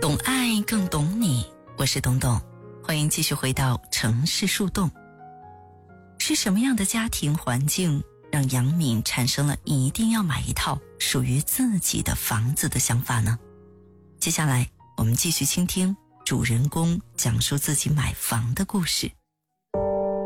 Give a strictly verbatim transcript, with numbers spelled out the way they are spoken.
懂爱更懂你，我是董董，欢迎继续回到城市树洞。是什么样的家庭环境让杨敏产生了一定要买一套属于自己的房子的想法呢？接下来我们继续倾听主人公讲述自己买房的故事。